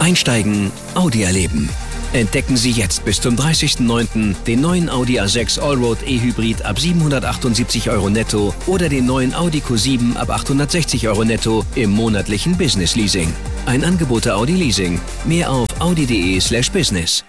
Einsteigen, Audi erleben. Entdecken Sie jetzt bis zum 30.09. den neuen Audi A6 Allroad E-Hybrid ab 778 € netto oder den neuen Audi Q7 ab 860 € netto im monatlichen Business Leasing. Ein Angebot der Audi Leasing. Mehr auf audi.de/business.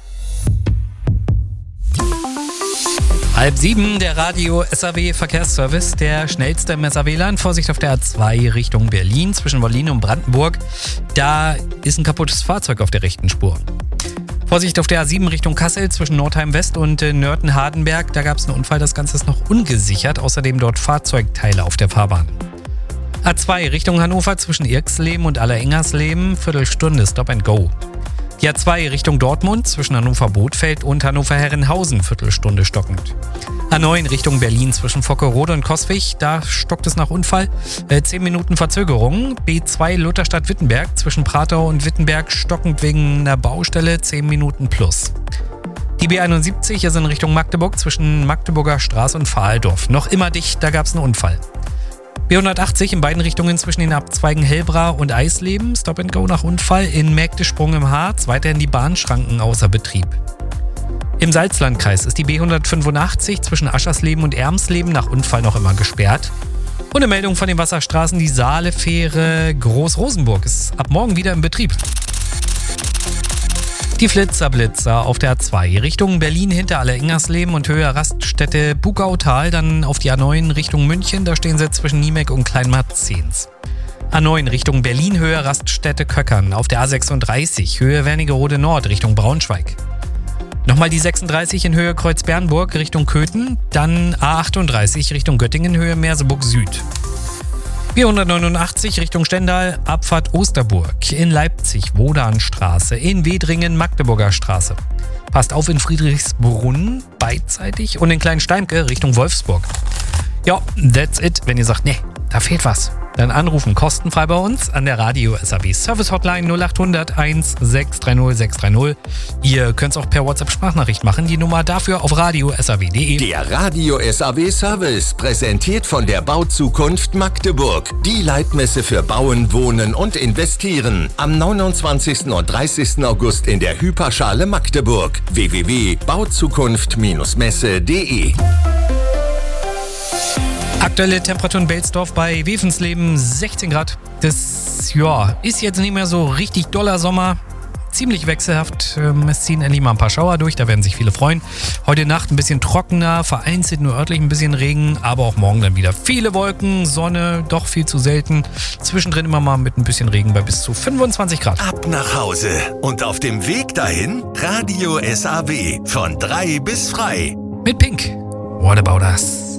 6:30, der Radio SAW Verkehrsservice, der schnellste im SAW-Land. Vorsicht auf der A2 Richtung Berlin zwischen Wollin und Brandenburg. Da ist ein kaputtes Fahrzeug auf der rechten Spur. Vorsicht auf der A7 Richtung Kassel zwischen Nordheim West und Nörten-Hardenberg. Da gab es einen Unfall, das Ganze ist noch ungesichert. Außerdem dort Fahrzeugteile auf der Fahrbahn. A2 Richtung Hannover zwischen Irxleben und Allerengersleben. Viertelstunde Stop and Go. Die A2 Richtung Dortmund zwischen Hannover-Bothfeld und Hannover-Herrenhausen. Viertelstunde stockend. A9 Richtung Berlin zwischen Vockerode und Coswig. Da stockt es nach Unfall. 10 Minuten Verzögerung. B2 Lutherstadt-Wittenberg zwischen Pratau und Wittenberg stockend wegen einer Baustelle. 10 Minuten plus. Die B71 ist in Richtung Magdeburg zwischen Magdeburger Straße und Vahldorf. Noch immer dicht, da gab es einen Unfall. B180 in beiden Richtungen zwischen den Abzweigen Helbra und Eisleben. Stop and Go nach Unfall. In Mägdesprung im Harz weiterhin die Bahnschranken außer Betrieb. Im Salzlandkreis ist die B185 zwischen Aschersleben und Ermsleben nach Unfall noch immer gesperrt. Und eine Meldung von den Wasserstraßen, die Saalefähre Groß-Rosenburg ist ab morgen wieder im Betrieb. Die Flitzer auf der A2 Richtung Berlin hinter Allerengersleben und Höhe Raststätte Bugautal, dann auf die A9 Richtung München, da stehen sie zwischen Niemek und Kleinmarzens. A9 Richtung Berlin, Höhe Raststätte Köckern, auf der A36 Höhe Wernigerode Nord Richtung Braunschweig. Nochmal die 36 in Höhe Kreuzbernburg Richtung Köthen, dann A38 Richtung Göttingen, Höhe Merseburg Süd. B189 Richtung Stendal, Abfahrt Osterburg, in Leipzig Wodanstraße, in Wedringen Magdeburger Straße. Passt auf in Friedrichsbrunn beidseitig und in Kleinsteimke Richtung Wolfsburg. Ja, that's it. Wenn ihr sagt, nee, da fehlt was, dann anrufen kostenfrei bei uns an der Radio SAW Service Hotline 0800 1630 630. Ihr könnt es auch per WhatsApp Sprachnachricht machen. Die Nummer dafür auf radio-saw.de. Der Radio SAW Service, präsentiert von der Bauzukunft Magdeburg. Die Leitmesse für Bauen, Wohnen und Investieren. Am 29. und 30. August in der Hyperschale Magdeburg. www.bauzukunft-messe.de. Aktuelle Temperatur in Belsdorf bei Wevensleben 16 Grad. Das ist jetzt nicht mehr so richtig doller Sommer. Ziemlich wechselhaft. Es ziehen endlich mal ein paar Schauer durch, da werden sich viele freuen. Heute Nacht ein bisschen trockener, vereinzelt nur örtlich ein bisschen Regen, aber auch morgen dann wieder viele Wolken, Sonne, doch viel zu selten. Zwischendrin immer mal mit ein bisschen Regen bei bis zu 25 Grad. Ab nach Hause und auf dem Weg dahin Radio SAW von 3 bis frei. Mit Pink. What about us?